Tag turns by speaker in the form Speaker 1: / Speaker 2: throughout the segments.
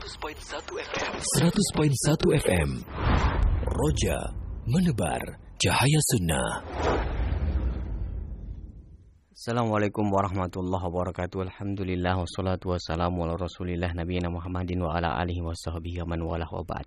Speaker 1: 100.1 FM. Roja menebar cahaya sunnah.
Speaker 2: Assalamualaikum warahmatullahi wabarakatuh. Alhamdulillah wassalatu wassalamu ala rasulillah nabiyina Muhammadin wa ala alihi wa sahbihi wa man walah wa ba'd.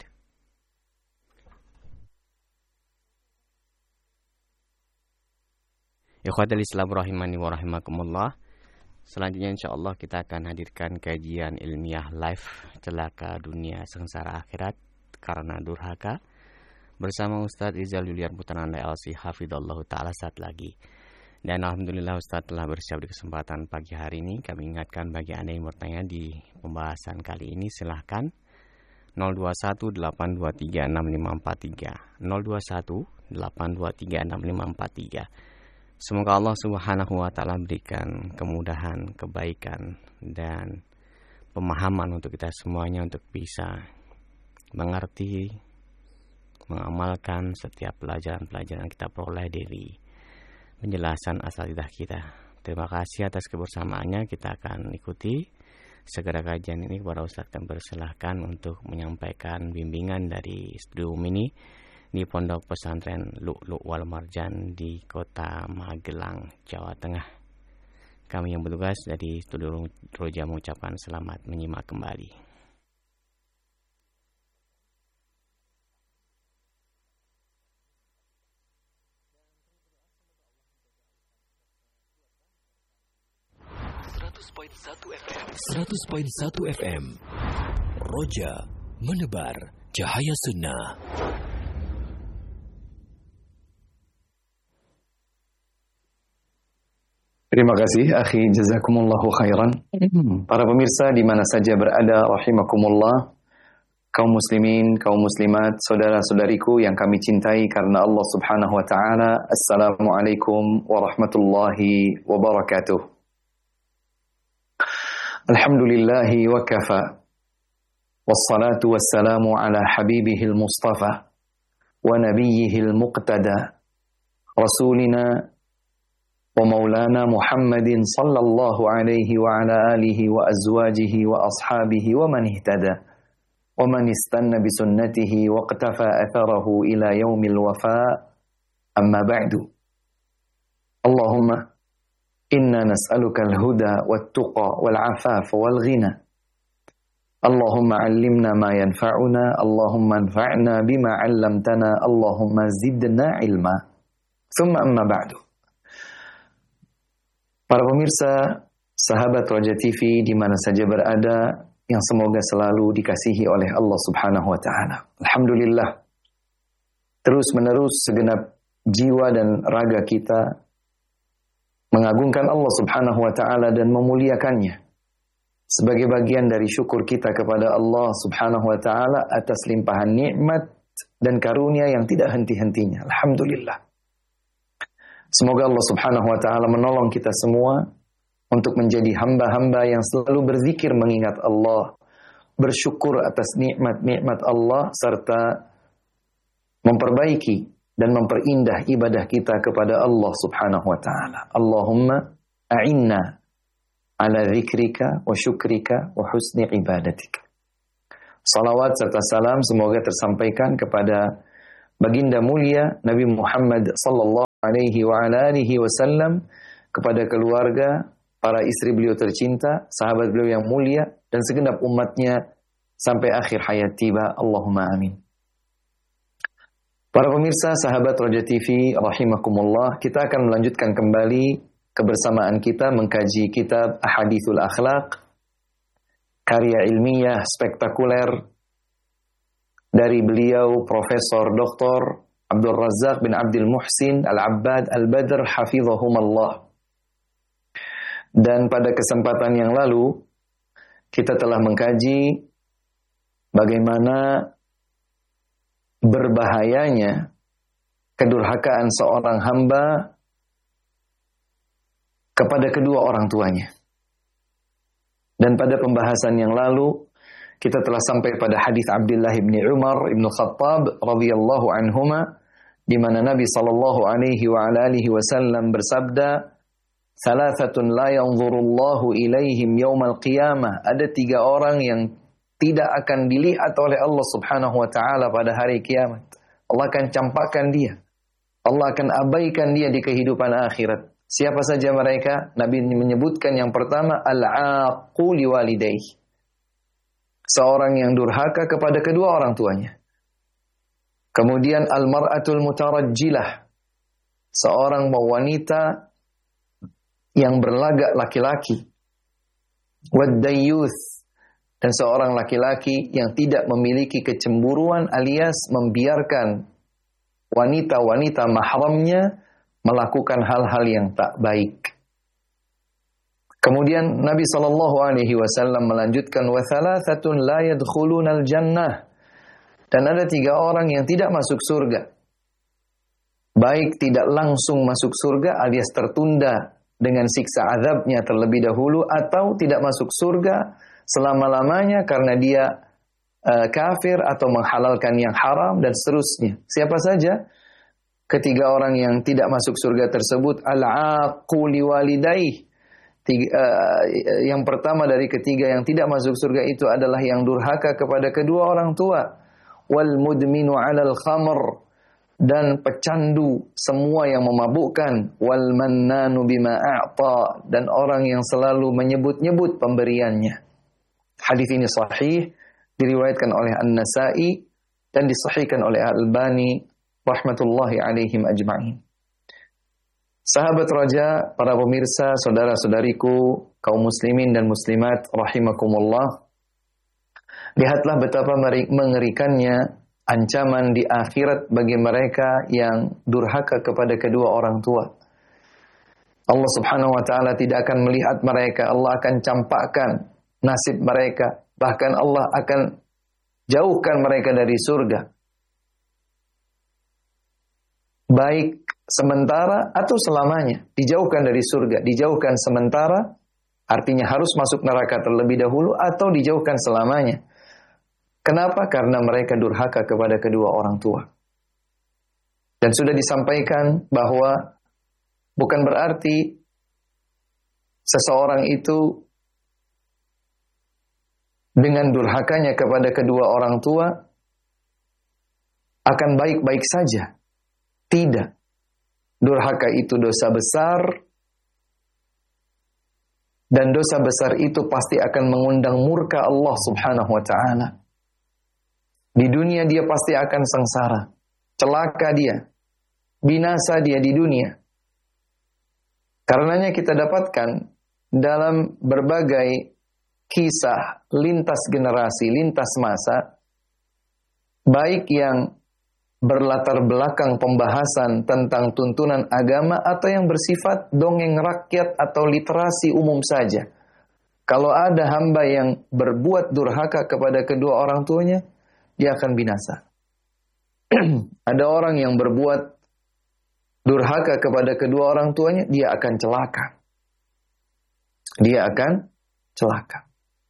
Speaker 2: Ikhwatal Islam rahimani wa rahimakumullah. Selanjutnya insyaallah kita akan hadirkan kajian ilmiah live celaka dunia sengsara akhirat karena durhaka bersama Ustadz Rizal Yuliar Putananda LC Hafidhallahu Ta'ala saat lagi. Dan alhamdulillah Ustadz telah bersiap di kesempatan pagi hari ini. Kami ingatkan bagi Anda yang bertanya di pembahasan kali ini silahkan 021-823-6543 021-823-6543. Semoga Allah Subhanahu wa Ta'ala berikan kemudahan, kebaikan, dan pemahaman untuk kita semuanya untuk bisa mengerti, mengamalkan setiap pelajaran-pelajaran yang kita peroleh dari penjelasan asatidzah kita. Terima kasih atas kebersamaannya. Kita akan ikuti segera kajian ini. Kepada Ustaz kami persilahkan untuk menyampaikan bimbingan dari studio ini di Pondok Pesantren Lu'lu' wal Marjan di Kota Magelang, Jawa Tengah. Kami yang bertugas dari studio Roja mengucapkan selamat menyimak kembali.
Speaker 1: .1 FM. Roja menebar cahaya sunnah.
Speaker 3: Terima kasih, akhi, jazakumullahu khairan. Para pemirsa di mana saja berada, rahimakumullah, kaum muslimin, kaum muslimat, saudara-saudariku yang kami cintai karena Allah Subhanahu wa Ta'ala. Assalamualaikum warahmatullahi wabarakatuh. Alhamdulillahi wa kafa. Wassalatu wassalamu ala habibihil mustafa wa nabiyyihil muqtada. Rasulina ومولانا محمد صلى الله عليه وعلى آله وأزواجه وأصحابه ومن اهتدى ومن استنى بسنته واقتفى أثره إلى يوم الوفاء أما بعد اللهم إنا نسألك الهدى والتقى والعفاف والغنى اللهم علمنا ما ينفعنا اللهم انفعنا بما علمتنا اللهم زدنا علما ثم أما بعد. Para pemirsa, sahabat Roja TV di mana saja berada, yang semoga selalu dikasihi oleh Allah Subhanahu wa Ta'ala. Alhamdulillah, terus menerus segenap jiwa dan raga kita mengagungkan Allah Subhanahu wa Ta'ala dan memuliakannya sebagai bagian dari syukur kita kepada Allah Subhanahu wa Ta'ala atas limpahan nikmat dan karunia yang tidak henti-hentinya. Alhamdulillah. Semoga Allah Subhanahu wa Ta'ala menolong kita semua untuk menjadi hamba-hamba yang selalu berzikir mengingat Allah, bersyukur atas nikmat-nikmat Allah, serta memperbaiki dan memperindah ibadah kita kepada Allah Subhanahu wa Ta'ala. Allahumma a'inna ala dzikrika wa syukrika wa husni ibadatika. Salawat serta salam semoga tersampaikan kepada baginda mulia Nabi Muhammad sallallahu alaihi wa ala alihi wasallam, kepada keluarga, para istri beliau tercinta, sahabat beliau yang mulia, dan segenap umatnya sampai akhir hayat tiba. Allahumma amin. Para pemirsa, sahabat Roja TV, rahimakumullah, kita akan melanjutkan kembali kebersamaan kita mengkaji kitab Ahadithul Akhlaq, karya ilmiah spektakuler dari beliau Profesor Dr. Abdul Razak bin Abdul Muhsin Al-Abbad Al-Badr hafidhahumallah. Dan pada kesempatan yang lalu kita telah mengkaji bagaimana berbahayanya kedurhakaan seorang hamba kepada kedua orang tuanya. Dan pada pembahasan yang lalu kita telah sampai pada hadis Abdullah bin Umar bin Khattab radhiyallahu anhuma, di mana Nabi sallallahu alaihi wa alihi wasallam bersabda, "Thalathatun la yanzurullahu ilaihim yaumal qiyamah." Ada 3 orang yang tidak akan dilihat oleh Allah Subhanahu wa taala pada hari kiamat. Allah akan campakkan dia. Allah akan abaikan dia di kehidupan akhirat. Siapa saja mereka? Nabi menyebutkan yang pertama, al-aqu liwalidayhi. Seorang yang durhaka kepada kedua orang tuanya. Kemudian al-mar'atul mutarajjilah. Seorang wanita yang berlagak laki-laki. Wad-dayyuth. Dan seorang laki-laki yang tidak memiliki kecemburuan alias membiarkan wanita-wanita mahramnya melakukan hal-hal yang tak baik. Kemudian Nabi SAW melanjutkan wa thalathatun la yadkhulunal jannah. Dan ada 3 orang yang tidak masuk surga. Baik tidak langsung masuk surga alias tertunda dengan siksa azabnya terlebih dahulu, atau tidak masuk surga selama-lamanya karena dia kafir atau menghalalkan yang haram dan seterusnya. Siapa saja? Ketiga orang yang tidak masuk surga tersebut, al-aqu liwalidayhi. Yang pertama dari ketiga yang tidak masuk surga itu adalah yang durhaka kepada kedua orang tua. Wal mudminu 'alal khamr, dan pecandu semua yang memabukkan. Wal mannanu bima a'ta, dan orang yang selalu menyebut-nyebut pemberiannya. Hadis ini sahih, diriwayatkan oleh An-Nasa'i dan disahihkan oleh Al-Albani rahmatullahi alaihim ajma'in. Sahabat Raja, para pemirsa, saudara-saudariku, kaum muslimin dan muslimat rahimakumullah. Lihatlah betapa mengerikannya ancaman di akhirat bagi mereka yang durhaka kepada kedua orang tua. Allah Subhanahu wa taala tidak akan melihat mereka, Allah akan campakkan nasib mereka, bahkan Allah akan jauhkan mereka dari surga. Baik sementara atau selamanya, dijauhkan dari surga. Dijauhkan sementara artinya harus masuk neraka terlebih dahulu, atau dijauhkan selamanya. Kenapa? Karena mereka durhaka kepada kedua orang tua. Dan sudah disampaikan bahwa bukan berarti seseorang itu dengan durhakanya kepada kedua orang tua akan baik-baik saja. Tidak. Durhaka itu dosa besar, dan dosa besar itu pasti akan mengundang murka Allah Subhanahu wa taala. Di dunia dia pasti akan sengsara, celaka dia, binasa dia di dunia. Karenanya kita dapatkan dalam berbagai kisah lintas generasi, lintas masa, baik yang berlatar belakang pembahasan tentang tuntunan agama atau yang bersifat dongeng rakyat atau literasi umum saja. Kalau ada hamba yang berbuat durhaka kepada kedua orang tuanya, dia akan binasa. Ada orang yang berbuat durhaka kepada kedua orang tuanya, dia akan celaka. Dia akan celaka.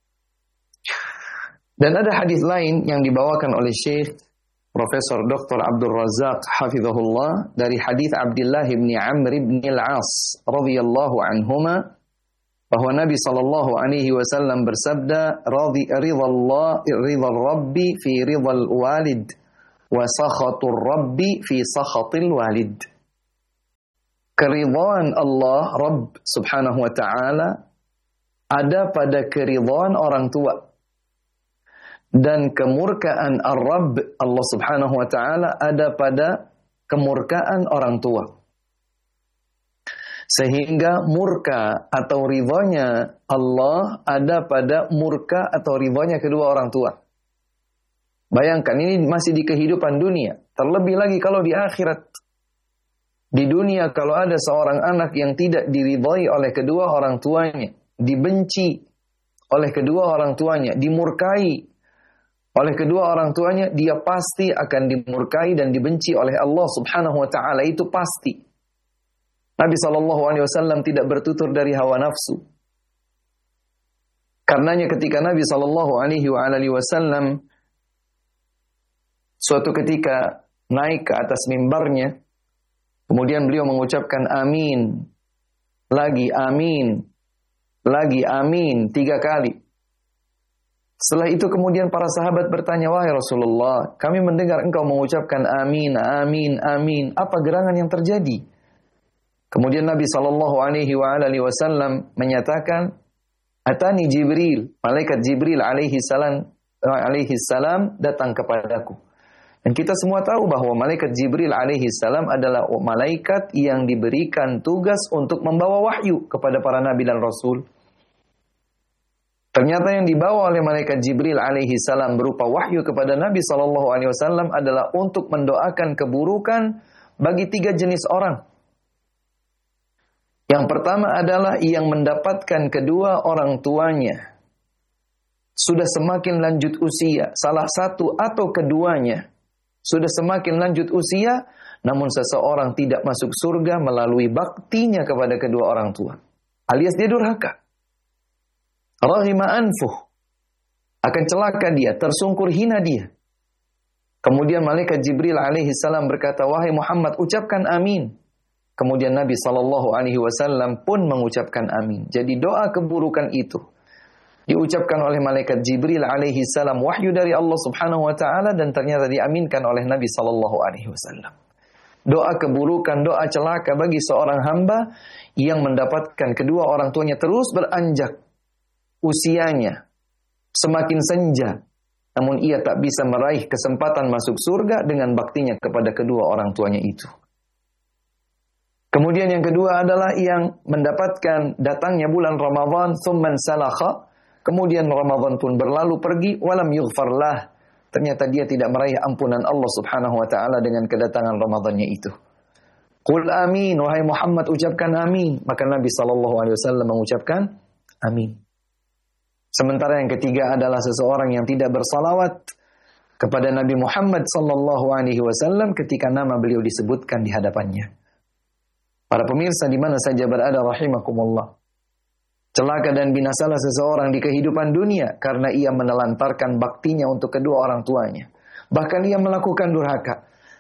Speaker 3: Dan ada hadis lain yang dibawakan oleh Syekh Profesor Dr. Abdul Razak hafizahullah dari hadis Abdullah bin Amr bin Al-As radhiyallahu anhuma, bahwa Nabi sallallahu alaihi wasallam bersabda, ridhal rabbi fi ridhal walid wa sakhatur rabbi fi sakhatil walid. Keridhaan Allah Rabb Subhanahu wa taala ada pada keridhaan orang tua, dan kemurkaan Ar-Rabb Allah Subhanahu wa taala ada pada kemurkaan orang tua. Sehingga murka atau ridhonya Allah ada pada murka atau ridhonya kedua orang tua. Bayangkan, ini masih di kehidupan dunia. Terlebih lagi kalau di akhirat. Di dunia kalau ada seorang anak yang tidak diridhoi oleh kedua orang tuanya, dibenci oleh kedua orang tuanya, dimurkai oleh kedua orang tuanya, dia pasti akan dimurkai dan dibenci oleh Allah Subhanahu wa taala, itu pasti. Nabi SAW tidak bertutur dari hawa nafsu. Karenanya ketika Nabi SAW suatu ketika naik ke atas mimbarnya, kemudian beliau mengucapkan amin, lagi amin, lagi amin 3 kali. Setelah itu kemudian para sahabat bertanya, wahai Rasulullah, kami mendengar engkau mengucapkan amin, amin, amin. Apa gerangan yang terjadi? Kemudian Nabi SAW menyatakan, Atani Jibril, malaikat Jibril alaihi salam datang kepadaku. Dan kita semua tahu bahwa malaikat Jibril alaihi salam adalah malaikat yang diberikan tugas untuk membawa wahyu kepada para nabi dan rasul. Ternyata yang dibawa oleh malaikat Jibril alaihi salam berupa wahyu kepada Nabi SAW adalah untuk mendoakan keburukan bagi 3 jenis orang. Yang pertama adalah yang mendapatkan kedua orang tuanya sudah semakin lanjut usia, salah satu atau keduanya sudah semakin lanjut usia, namun seseorang tidak masuk surga melalui baktinya kepada kedua orang tua, alias dia durhaka. Raghima anfuh, akan celaka dia, tersungkur hina dia. Kemudian malaikat Jibril alaihi salam berkata, wahai Muhammad, ucapkan amin. Kemudian Nabi SAW pun mengucapkan amin. Jadi doa keburukan itu diucapkan oleh malaikat Jibril alaihi salam, wahyu dari Allah Subhanahu wa taala, dan ternyata diaminkan oleh Nabi SAW. Doa keburukan, doa celaka bagi seorang hamba yang mendapatkan kedua orang tuanya terus beranjak usianya, semakin senja, namun ia tak bisa meraih kesempatan masuk surga dengan baktinya kepada kedua orang tuanya itu. Kemudian yang kedua adalah yang mendapatkan datangnya bulan Ramadan, thumman salakha, kemudian Ramadan pun berlalu pergi, walam yughfarlah, ternyata dia tidak meraih ampunan Allah Subhanahu wa taala dengan kedatangan Ramadannya itu. Qul amin, wahai Muhammad, ucapkan amin. Maka Nabi SAW mengucapkan amin. Sementara yang ketiga adalah seseorang yang tidak bersalawat kepada Nabi Muhammad SAW ketika nama beliau disebutkan di hadapannya. Para pemirsa di mana saja berada rahimakumullah. Celaka dan binasalah seseorang di kehidupan dunia karena ia menelantarkan baktinya untuk kedua orang tuanya. Bahkan ia melakukan durhaka.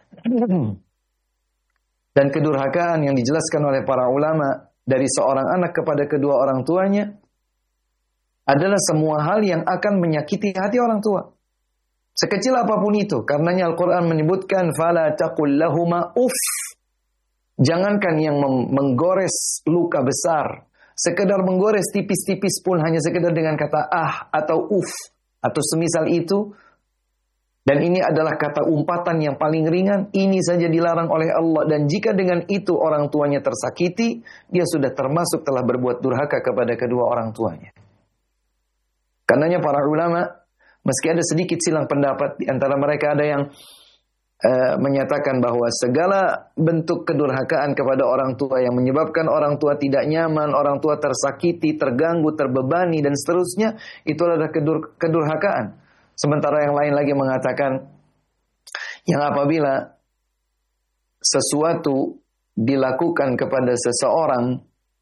Speaker 3: Dan kedurhakaan yang dijelaskan oleh para ulama dari seorang anak kepada kedua orang tuanya adalah semua hal yang akan menyakiti hati orang tua. Sekecil apapun itu. Karenanya Al-Quran menyebutkan, فَلَا تَقُلْ لَهُمَا uff. Jangankan yang menggores luka besar. Sekedar menggores tipis-tipis pun hanya sekedar dengan kata ah atau uff. Atau semisal itu. Dan ini adalah kata umpatan yang paling ringan. Ini saja dilarang oleh Allah. Dan jika dengan itu orang tuanya tersakiti, dia sudah termasuk telah berbuat durhaka kepada kedua orang tuanya. Karenanya para ulama, meski ada sedikit silang pendapat, di antara mereka ada yang menyatakan bahwa segala bentuk kedurhakaan kepada orang tua yang menyebabkan orang tua tidak nyaman, orang tua tersakiti, terganggu, terbebani, dan seterusnya, itu adalah kedurhakaan. Sementara yang lain lagi mengatakan, yang apabila sesuatu dilakukan kepada seseorang,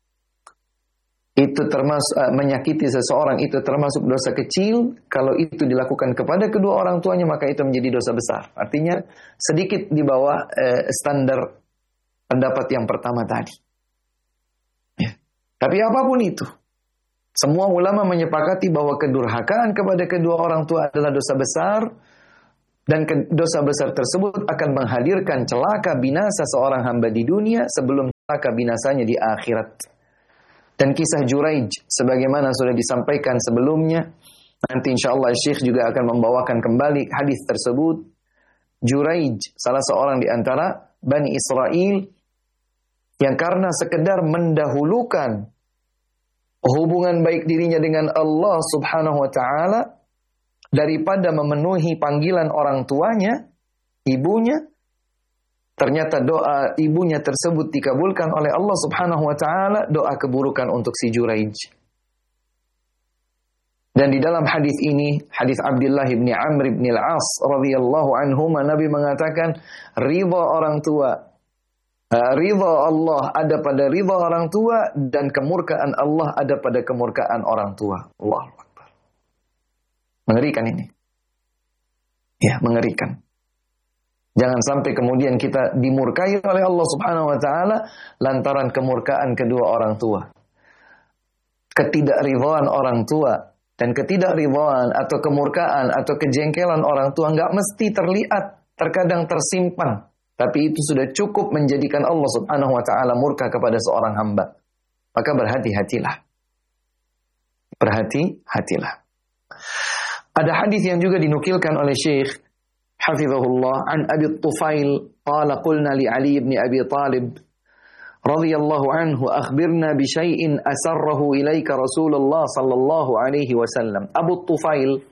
Speaker 3: itu termasuk menyakiti seseorang, itu termasuk dosa kecil. Kalau itu dilakukan kepada kedua orang tuanya, maka itu menjadi dosa besar. Artinya sedikit di bawah standar pendapat yang pertama tadi. Ya. Tapi apapun itu, semua ulama menyepakati bahwa kedurhakaan kepada kedua orang tua adalah dosa besar, dan dosa besar tersebut akan menghadirkan celaka binasa seorang hamba di dunia sebelum celaka binasanya di akhirat. Dan kisah Juraij, sebagaimana sudah disampaikan sebelumnya, nanti insyaAllah Syekh juga akan membawakan kembali hadis tersebut. Juraij, salah seorang di antara Bani Israel, yang karena sekedar mendahulukan hubungan baik dirinya dengan Allah Subhanahu wa ta'ala, daripada memenuhi panggilan orang tuanya, ibunya, ternyata doa ibunya tersebut dikabulkan oleh Allah Subhanahu wa taala, doa keburukan untuk si Juraij. Dan di dalam hadis ini, hadis Abdullah bin Amr bin Al-As radhiyallahu anhuma, Nabi mengatakan, ridha orang tua, ridha Allah ada pada ridha orang tua, dan kemurkaan Allah ada pada kemurkaan orang tua. Allahu Akbar. Mengerikan ini. Ya, mengerikan. Jangan sampai kemudian kita dimurkai oleh Allah Subhanahu wa taala lantaran kemurkaan kedua orang tua. Ketidakridhaan orang tua Dan ketidakridhaan atau kemurkaan atau kejengkelan orang tua nggak mesti terlihat, terkadang tersimpan. Tapi itu sudah cukup menjadikan Allah Subhanahu wa Ta'ala murka kepada seorang hamba. Maka berhati-hatilah. Berhati-hatilah. Ada hadis yang juga dinukilkan oleh Syekh Hafizahullah an Abi Tufail qala qulna li Ali ibn Abi Talib radhiyallahu anhu akhbirna bi syai'in asarrahu ilaika Rasulullah sallallahu alaihi wasallam. Abu Tufail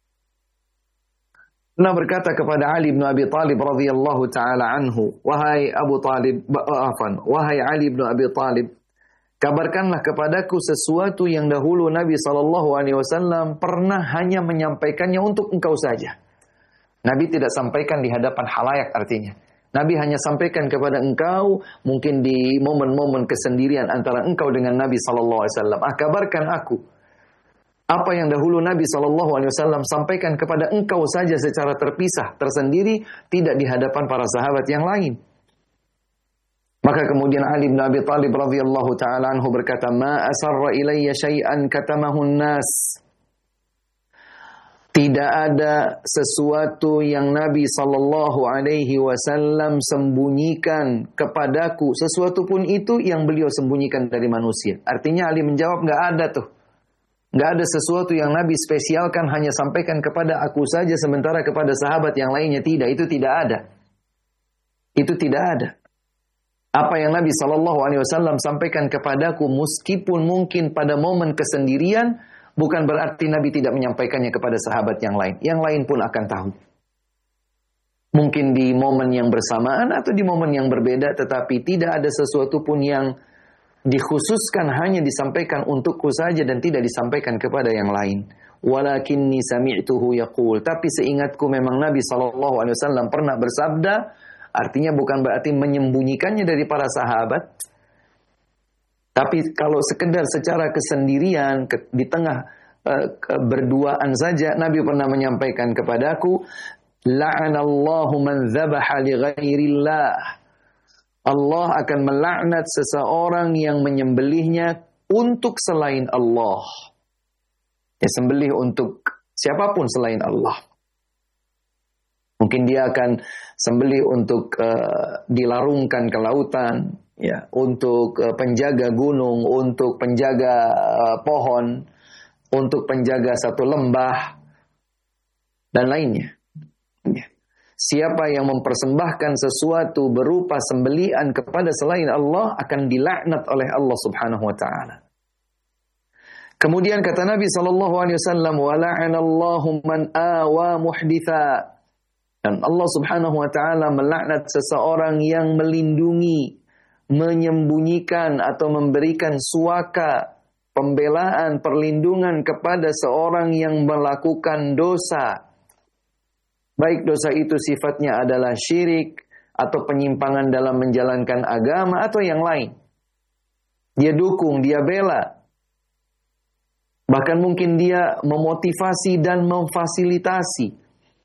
Speaker 3: pernah berkata kepada Ali bin Abi Talib radhiyallahu taala anhu, wahai Ali bin Abi Talib, kabarkanlah kepadaku sesuatu yang dahulu Nabi sallallahu alaihi wasallam pernah hanya menyampaikannya untuk engkau saja. Nabi tidak sampaikan di hadapan khalayak artinya. Nabi hanya sampaikan kepada engkau mungkin di momen-momen kesendirian antara engkau dengan Nabi sallallahu alaihi wasallam. Kabarkan aku apa yang dahulu Nabi sallallahu alaihi wasallam sampaikan kepada engkau saja secara terpisah, tersendiri, tidak di hadapan para sahabat yang lain. Maka kemudian Ali bin Abi Talib radhiyallahu taala anhu berkata, "Ma asarra ilayya syai'an katamahun nas." Tidak ada sesuatu yang Nabi sallallahu alaihi wasallam sembunyikan kepadaku, sesuatu pun itu yang beliau sembunyikan dari manusia. Artinya Ali menjawab, enggak ada tuh. Enggak ada sesuatu yang Nabi spesialkan hanya sampaikan kepada aku saja sementara kepada sahabat yang lainnya tidak. Itu tidak ada. Itu tidak ada. Apa yang Nabi sallallahu alaihi wasallam sampaikan kepadaku meskipun mungkin pada momen kesendirian, bukan berarti Nabi tidak menyampaikannya kepada sahabat yang lain. Yang lain pun akan tahu. Mungkin di momen yang bersamaan atau di momen yang berbeda, tetapi tidak ada sesuatu pun yang dikhususkan hanya disampaikan untukku saja dan tidak disampaikan kepada yang lain. Walakinni sami'tuhu yaqul. Tapi seingatku memang Nabi SAW pernah bersabda, artinya bukan berarti menyembunyikannya dari para sahabat. Tapi kalau sekedar secara kesendirian, di tengah berduaan saja, Nabi pernah menyampaikan kepadaku, la'anallahu man dzabaha li ghairillah. Allah akan melaknat seseorang yang menyembelihnya untuk selain Allah. Ya, sembelih untuk siapapun selain Allah. Mungkin dia akan sembelih untuk dilarungkan ke lautan, ya, untuk penjaga gunung, untuk penjaga pohon, untuk penjaga satu lembah, dan lainnya. Ya. Siapa yang mempersembahkan sesuatu berupa sembelihan kepada selain Allah akan dilaknat oleh Allah Subhanahu wa taala. Kemudian kata Nabi sallallahu alaihi wasallam, "Wa la'anallahu man awa muhditha." Dan Allah Subhanahu wa taala melaknat seseorang yang melindungi, menyembunyikan atau memberikan suaka, pembelaan, perlindungan kepada seorang yang melakukan dosa. Baik dosa itu sifatnya adalah syirik atau penyimpangan dalam menjalankan agama atau yang lain. Dia dukung, dia bela. Bahkan mungkin dia memotivasi dan memfasilitasi.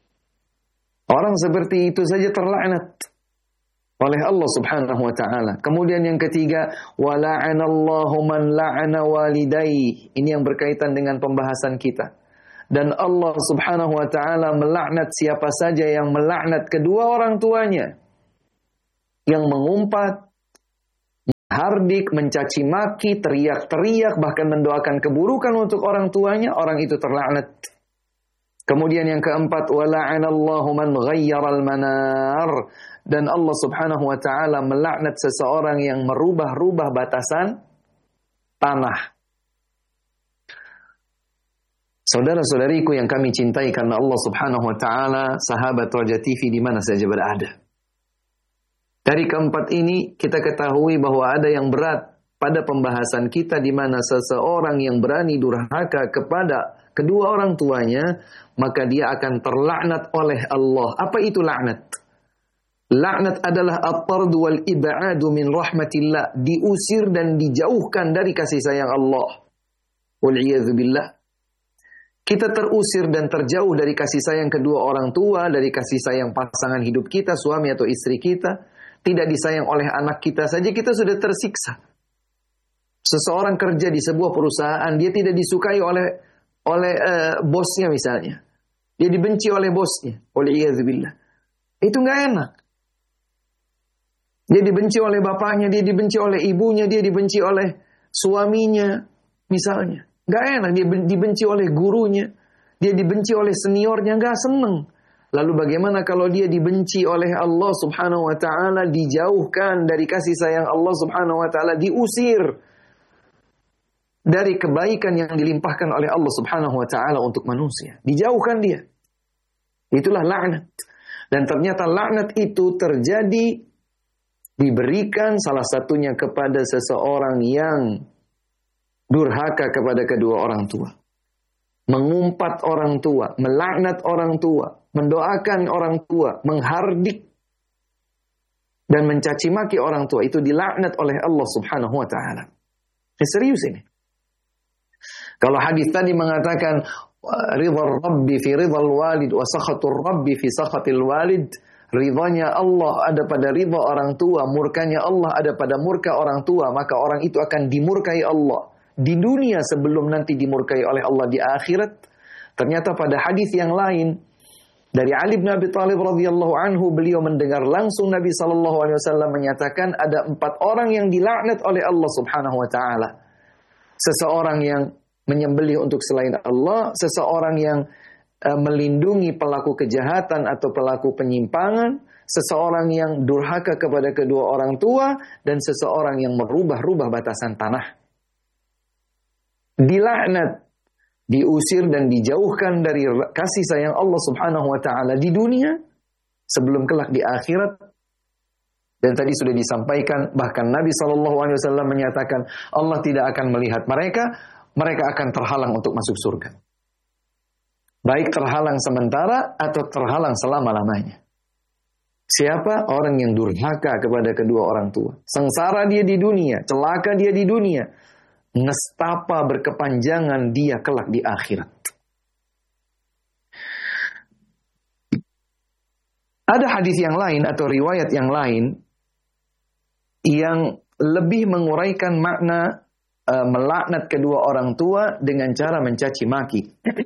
Speaker 3: Orang seperti itu saja terlaknat oleh Allah Subhanahu wa taala. Kemudian yang ketiga, wa la'anallahu man la'ana walidayhi. Ini yang berkaitan dengan pembahasan kita. Dan Allah Subhanahu wa taala melaknat siapa saja yang melaknat kedua orang tuanya. Yang mengumpat, menghardik, mencaci maki, teriak-teriak, bahkan mendoakan keburukan untuk orang tuanya, orang itu terlaknat. Kemudian yang keempat, wa la'anallahu man ghayyaral manar. Dan Allah Subhanahu wa taala melaknat seseorang yang merubah-rubah batasan tanah. Saudara-saudariku yang kami cintai karena Allah Subhanahu wa taala, sahabat Roja TV di mana saja berada. Dari keempat ini kita ketahui bahwa ada yang berat pada pembahasan kita di mana seseorang yang berani durhaka kepada kedua orang tuanya, maka dia akan terlaknat oleh Allah. Apa itu laknat? Laknat adalah at-tardu wal ib'adu min rahmatillah, diusir dan dijauhkan dari kasih sayang Allah. Wal-'iyadzu billah. Kita terusir dan terjauh dari kasih sayang kedua orang tua, dari kasih sayang pasangan hidup kita, suami atau istri kita, tidak disayang oleh anak kita saja, kita sudah tersiksa. Seseorang kerja di sebuah perusahaan, dia tidak disukai oleh oleh bosnya misalnya. Dia dibenci oleh bosnya. Wal'iyadzubillah. Itu nggak enak. Dia dibenci oleh bapaknya, dia dibenci oleh ibunya, dia dibenci oleh suaminya misalnya. Nggak enak. Dia dibenci oleh gurunya, dia dibenci oleh seniornya, nggak seneng. Lalu bagaimana kalau dia dibenci oleh Allah subhanahu wa ta'ala, dijauhkan dari kasih sayang Allah subhanahu wa ta'ala, diusir dari kebaikan yang dilimpahkan oleh Allah subhanahu wa ta'ala untuk manusia. Dijauhkan dia. Itulah laknat. Dan ternyata laknat itu terjadi, diberikan salah satunya kepada seseorang yang durhaka kepada kedua orang tua. Mengumpat orang tua, melaknat orang tua, mendoakan orang tua, menghardik dan mencaci maki orang tua, itu dilaknat oleh Allah subhanahu wa ta'ala. Ini serius ini. Kalau hadis tadi mengatakan ridha rabbi fi ridhal walid wa sakhatur rabbi fi sakhatil walid, ridhanya Allah ada pada ridha orang tua, murkanya Allah ada pada murka orang tua, maka orang itu akan dimurkai Allah di dunia sebelum nanti dimurkai oleh Allah di akhirat. Ternyata pada hadis yang lain dari Ali bin Abi Thalib radhiyallahu anhu, beliau mendengar langsung Nabi sallallahu alaihi wasallam menyatakan ada 4 orang yang dilaknat oleh Allah subhanahu wa ta'ala. Seseorang yang menyembelih untuk selain Allah, seseorang yang melindungi pelaku kejahatan atau pelaku penyimpangan, seseorang yang durhaka kepada kedua orang tua, dan seseorang yang merubah-rubah batasan tanah. Dilaknat, diusir dan dijauhkan dari kasih sayang Allah subhanahu wa ta'ala di dunia sebelum kelak di akhirat. Dan tadi sudah disampaikan, bahkan Nabi SAW menyatakan Allah tidak akan melihat mereka akan terhalang untuk masuk surga. Baik terhalang sementara atau terhalang selama-lamanya. Siapa? Orang yang durhaka kepada kedua orang tua. Sengsara dia di dunia, celaka dia di dunia, nestapa berkepanjangan dia kelak di akhirat. Ada hadis yang lain atau riwayat yang lain yang lebih menguraikan makna melaknat kedua orang tua dengan cara mencaci maki.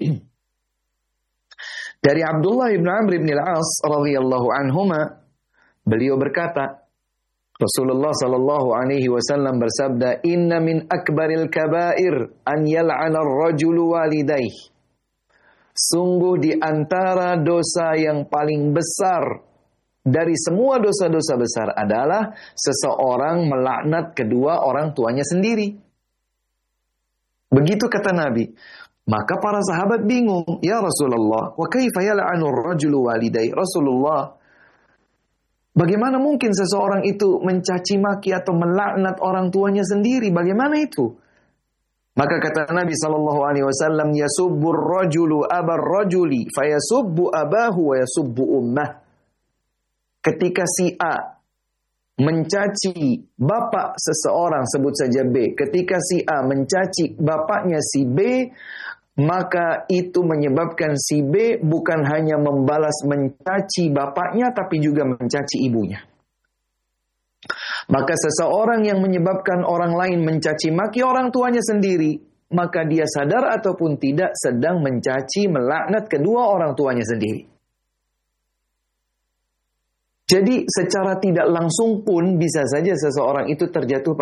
Speaker 3: Dari Abdullah bin Amr bin Al-As radhiyallahu anhuma, beliau berkata, Rasulullah sallallahu alaihi wasallam bersabda, "Inna min akbaril kabair an yal'ana ar-rajulu walidayhi." Sungguh di antara dosa yang paling besar dari semua dosa-dosa besar adalah seseorang melaknat kedua orang tuanya sendiri. Begitu kata Nabi. Maka para sahabat bingung, "Ya Rasulullah, wa kaifa yal'anu ar-rajulu walidayhi?" Rasulullah, bagaimana mungkin seseorang itu mencaci maki atau melaknat orang tuanya sendiri? Bagaimana itu? Maka kata Nabi SAW, "Yasubbu ar-rajulu abar rajuli, fayasubbu abahu wa yasubbu ummah." Ketika si A mencaci bapak seseorang, sebut saja B. Ketika si A mencaci bapaknya si B, maka itu menyebabkan si B bukan hanya membalas mencaci bapaknya, tapi juga mencaci ibunya. Maka seseorang yang menyebabkan orang lain mencaci maki orang tuanya sendiri, maka dia sadar ataupun tidak sedang mencaci, melaknat kedua orang tuanya sendiri. Jadi secara tidak langsung pun bisa saja seseorang itu terjatuh